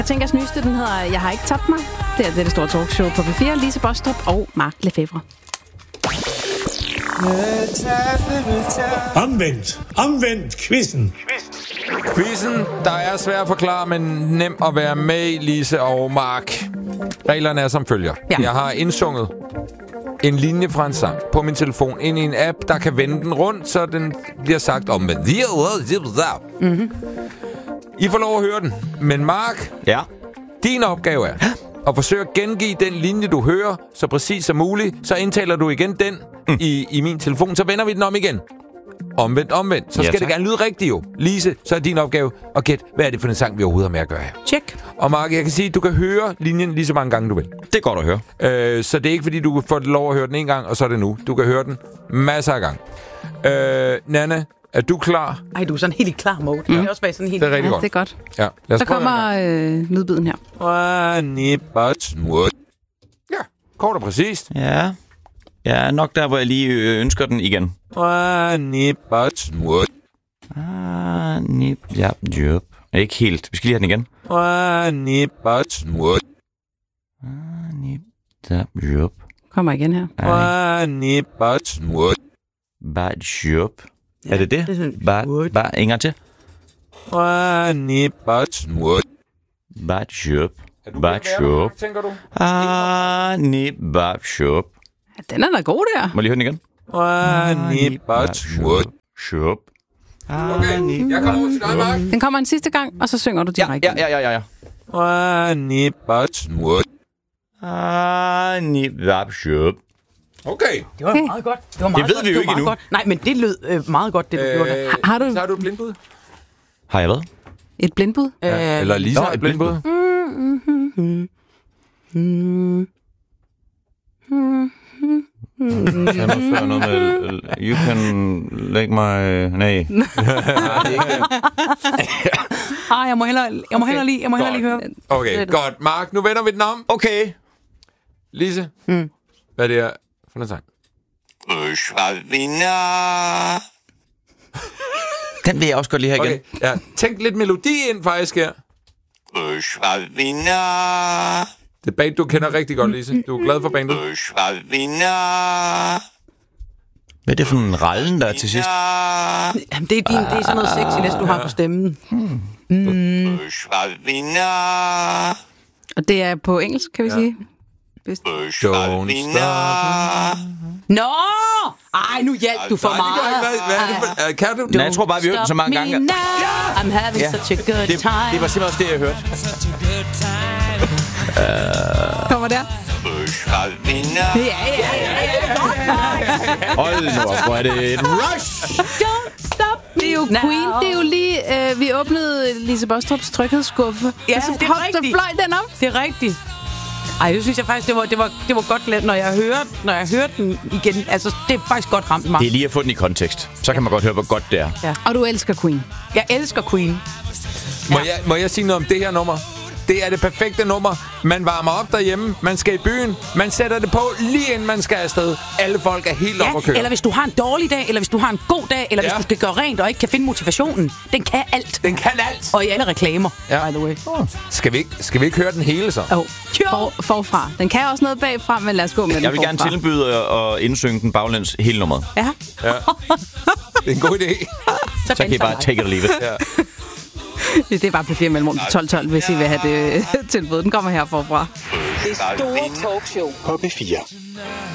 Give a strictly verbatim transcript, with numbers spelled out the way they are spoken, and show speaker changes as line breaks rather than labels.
Jeg tænker, at nyeste, den hedder Jeg har ikke tabt mig. Det er det, det store talkshow på P fire. Lise Bostrup og Mark Lefebvre.
Omvendt. Omvendt quizzen.
Quizzen, der er svær at forklare, men nem at være med i, Lise og Mark. Reglerne er som følger.
Ja.
Jeg har indsunget en linje fra en sang på min telefon ind i en app, der kan vende den rundt, så den bliver sagt omvendt. Mm-hmm. I får lov at høre den. Men Mark,
Ja.
din opgave er at forsøge at gengive den linje, du hører, så præcis som muligt. Så indtaler du igen den mm. i, i min telefon, så vender vi den om igen. Omvendt, omvendt. Så
Ja,
skal
tak.
det gerne lyde rigtigt jo. Lise, så er din opgave at gætte, hvad er det for en sang, vi overhovedet har med at gøre her.
Check.
Og Mark, jeg kan sige, at du kan høre linjen lige så mange gange, du vil.
Det er godt at høre.
Øh, så det er ikke, fordi du får lov at høre den en gang, og så er det nu. Du kan høre den masser af gange. Øh, Nanna, er du klar?
Ej, du er sådan helt i klar mode. Mm. Det er også bare sådan helt...
Det er rigtig
Ja,
godt.
det er godt.
Ja, lad os
Så
prøve
kommer øh, lydbiden her.
her. Ja, kort og præcist.
Ja. Ja, nok der, hvor jeg lige øh, ønsker den igen. Ah, nip, ja, jup. Ikke helt. Vi skal lige have den igen. Ah, nip, ja, jup.
Kommer igen her.
Bad jup. Er det det?
det er sådan,
Bad, bad, en gang til. Bad jup. Bad jup.
Tænker du?
Ah, nip, bad jup.
Ja, den er da god der.
Må jeg lige høre den igen? Ah, nip, bad jup.
Okay, jeg kommer over til dig, Mark.
Den kommer en sidste gang, og så synger du
Ja,
direkte.
ja, ja, ja, ja. Ah, nip, bad jup.
Okay.
Det var meget godt. Det, var meget
ved
godt.
vi jo
det var
ikke
meget
endnu.
godt. Nej, men det lød øh, meget godt, det du øh, gjorde der.
Har du
Så har du et blindbud?
Har jeg hvad?
et blindbud?
Ja, eller Lisa
Nå,
har et
et
blindbud?
Jeg må føre noget med... You can lægge mig... Nej.
Ah, jeg må hellere, jeg må hellere lige, jeg må hellere lige høre.
Okay, godt. Mark, nu vender vi den om.
Okay.
Lise, mm. hvad er det her for en sang?
Den vil jeg også godt lige have igen.
Okay, ja. Tænk lidt melodi ind faktisk her. Det er band, du kender rigtig godt, Lise. Du er glad for bandet.
Hvad er det for en rallen, der er til sidst?
Jamen, det er, din, det er sådan noget sexiness, du har på stemmen. Mm.
Og det er på engelsk, kan vi ja. sige. Vist.
Don't stop.
Nå! Ej, nu hjælp du for
Nej, det gør
meget.
ikke. Hvad, hvad er det for, uh, kan du?
Nej, jeg tror bare, vi hørte den så mange gange.
I'm having
Ja.
such a good
Det,
time.
det var simpelthen også det, jeg hørte.
Kommer der?
Ja, ja, ja, ja.
Hold nu op, hvor er det et rush!
Don't stop me
Det er jo
now.
Queen. Det er jo lige... Øh, vi åbnede Lise Bostrups tryghedsskuffe.
Ja,
Og så
det er
hop, så
rigtigt.
fløj den op.
Det er rigtigt. Ej, det synes jeg faktisk, det var, det var, det var godt let, når jeg hørte, når jeg hørte den igen. Altså, det er faktisk godt ramt mig.
Det er lige at få den i kontekst. Så kan man godt høre, hvor godt det er.
Ja.
Og du elsker Queen.
Jeg elsker Queen.
Må, jeg, må jeg sige noget om det her nummer? Det er det perfekte nummer. Man varmer op derhjemme, man skal i byen, man sætter det på lige inden man skal afsted. Alle folk er helt op at køre.
Eller hvis du har en dårlig dag, eller hvis du har en god dag, eller
Ja.
hvis du skal gøre rent og ikke kan finde motivationen. Den kan alt.
Den kan alt.
Og i alle reklamer,
Ja.
by the way.
Skal vi ikke, skal vi ikke høre den hele så?
Oh.
For, forfra. Den kan også noget bagfra, men lad os gå med den
Jeg vil gerne
forfra.
tilbyde at at indsynge den baglæns hele nummeret.
Ja.
Ja. Det er en god idé.
Så kan I bare take it or leave it.
Ja.
Det er bare på fire mellemrum til tolv tolv, hvis I vil have det tilbud. Den kommer her forfra.
Det store talkshow på P fire.